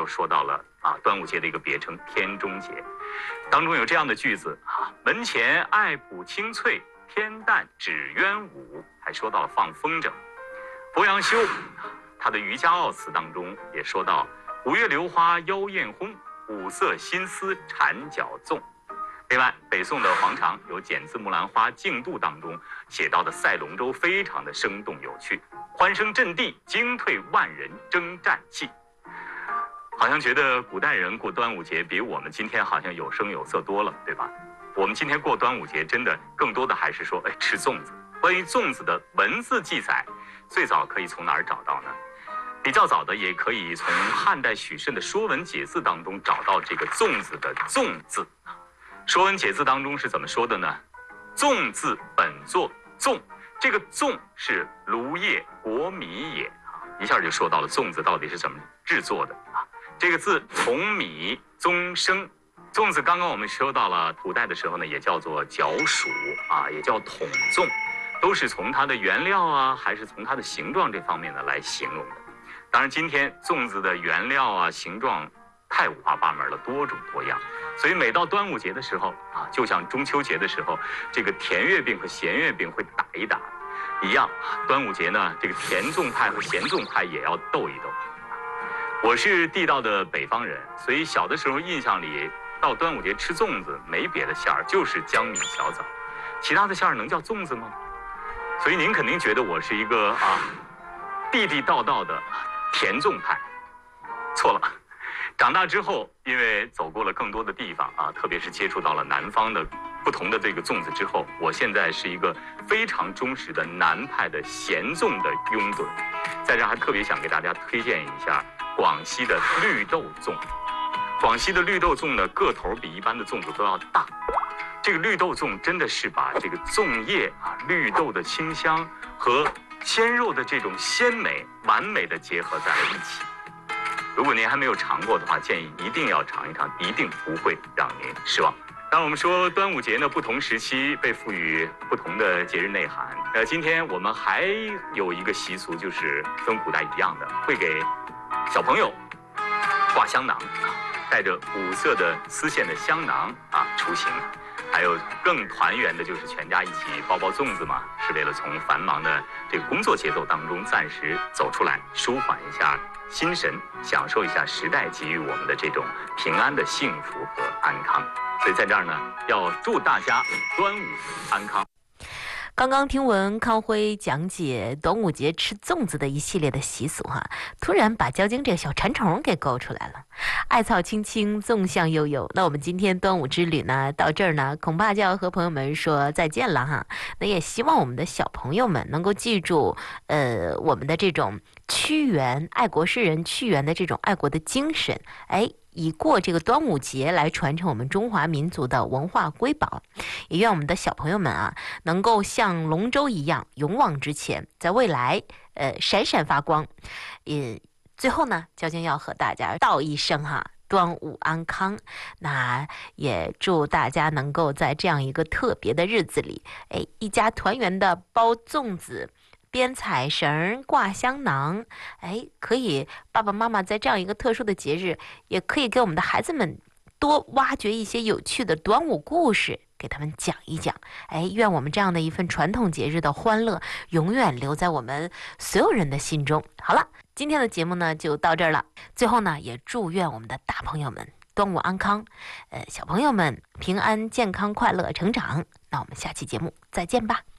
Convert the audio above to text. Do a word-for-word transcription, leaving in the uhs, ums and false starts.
说到了啊端午节的一个别称天中节，当中有这样的句子啊：门前艾圃青翠，天淡纸鸢舞。还说到了放风筝。伯阳修他的《渔家傲》词当中也说到：五月榴花妖艳轰，五色新丝缠脚纵。另外，北宋的黄常有《剪字木兰花竞渡》当中写到的赛龙舟非常的生动有趣，欢声震地，惊退万人争战气。好像觉得古代人过端午节比我们今天好像有声有色多了，对吧？我们今天过端午节真的更多的还是说，哎，吃粽子。关于粽子的文字记载，最早可以从哪儿找到呢？比较早的也可以从汉代许慎的《说文解字》当中找到这个粽子的粽字。说文解字当中是怎么说的呢？粽字本作粽，这个粽是芦叶国米也啊，一下就说到了粽子到底是怎么制作的啊。这个字从米宗生，粽子刚刚我们说到了古代的时候呢，也叫做角黍啊，也叫筒粽，都是从它的原料啊，还是从它的形状这方面呢来形容的。当然，今天粽子的原料啊、形状太五花八门了，多种多样。所以每到端午节的时候啊，就像中秋节的时候，这个甜月饼和咸月饼会打一打一样，端午节呢，这个甜粽派和咸粽派也要斗一斗。我是地道的北方人，所以小的时候印象里，到端午节吃粽子没别的馅儿，就是江米小枣，其他的馅儿能叫粽子吗？所以您肯定觉得我是一个啊地地道道的甜粽派，错了。长大之后，因为走过了更多的地方啊，特别是接触到了南方的不同的这个粽子之后，我现在是一个非常忠实的南派的咸粽的拥趸。在这还特别想给大家推荐一下广西的绿豆粽。广西的绿豆粽呢，个头比一般的粽子都要大。这个绿豆粽真的是把这个粽叶啊、绿豆的清香和鲜肉的这种鲜美完美的结合在了一起。如果您还没有尝过的话，建议一定要尝一尝，一定不会让您失望。当我们说端午节呢，不同时期被赋予不同的节日内涵。呃，今天我们还有一个习俗，就是跟古代一样的，会给小朋友挂香囊，带着五色的丝线的香囊啊出行。还有更团圆的，就是全家一起包包粽子嘛，是为了从繁忙的这个工作节奏当中暂时走出来，舒缓一下心神，享受一下时代给予我们的这种平安的幸福和安康。所以在这儿呢，要祝大家端午安康。 刚刚听闻康辉讲解端午节吃粽子的一系列的习俗哈，突然把交警这个小馋虫给勾出来了。艾草青青，粽香悠悠。那我们今天端午之旅呢，到这儿呢，恐怕就要和朋友们说再见了哈。那也希望我们的小朋友们能够记住，呃，我们的这种屈原爱国诗人屈原的这种爱国的精神，哎。以过这个端午节来传承我们中华民族的文化瑰宝，也愿我们的小朋友们啊，能够像龙舟一样勇往直前，在未来呃闪闪发光。也最后呢，交警要和大家道一声哈，端午安康。那也祝大家能够在这样一个特别的日子里，哎，一家团圆的包粽子。编彩绳挂香囊，哎，可以爸爸妈妈在这样一个特殊的节日，也可以给我们的孩子们多挖掘一些有趣的端午故事，给他们讲一讲。哎，愿我们这样的一份传统节日的欢乐永远留在我们所有人的心中。好了，今天的节目呢就到这儿了。最后呢，也祝愿我们的大朋友们端午安康，呃，小朋友们平安健康快乐成长。那我们下期节目再见吧。